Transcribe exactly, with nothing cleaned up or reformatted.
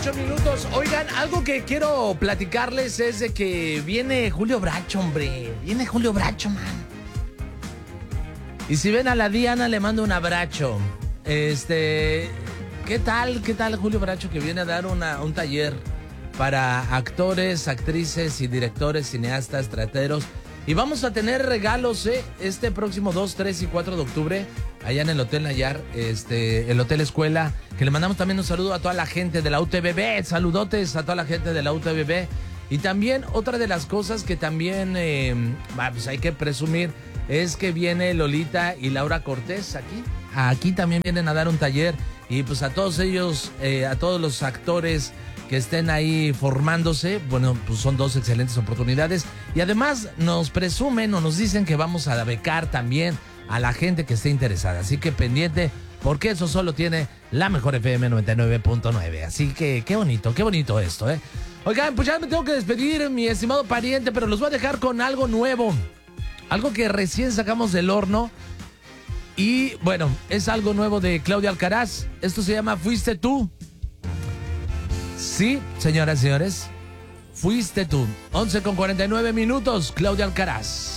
ocho minutos. Oigan, algo que quiero platicarles es de que viene Julio Bracho, hombre. Viene Julio Bracho, man. Y si ven a la Diana, le mando un abrazo. Este, ¿qué tal? ¿Qué tal Julio Bracho que viene a dar una, un taller para actores, actrices y directores, cineastas, trateros? Y vamos a tener regalos, ¿eh? Este próximo dos, tres y cuatro de octubre, allá en el Hotel Nayar, este, el Hotel Escuela, que le mandamos también un saludo a toda la gente de la U T B B, saludotes a toda la gente de la U T B B. Y también otra de las cosas que también eh, pues hay que presumir es que viene Lolita y Laura Cortés aquí. Aquí también vienen a dar un taller y pues a todos ellos, eh, a todos los actores que estén ahí formándose, bueno, pues son dos excelentes oportunidades y además nos presumen o nos dicen que vamos a becar también a la gente que esté interesada, así que pendiente porque eso solo tiene la mejor F M noventa y nueve punto nueve, así que qué bonito, qué bonito esto, ¿eh? Oigan, pues ya me tengo que despedir, mi estimado pariente, pero los voy a dejar con algo nuevo, algo que recién sacamos del horno y bueno, es algo nuevo de Claudia Alcaraz, esto se llama Fuiste Tú. Sí, señoras y señores, fuiste tú. once con cuarenta y nueve minutos, Claudia Alcaraz.